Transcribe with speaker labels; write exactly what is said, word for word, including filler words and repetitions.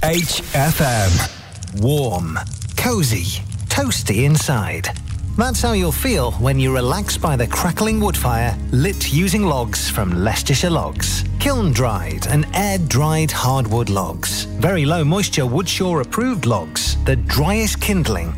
Speaker 1: H F M. Warm, cosy, toasty inside. That's how you'll feel when you relax by the crackling wood fire lit using logs from Leicestershire Logs. Kiln-dried and air-dried hardwood logs. Very low moisture Woodshaw approved logs. The driest kindling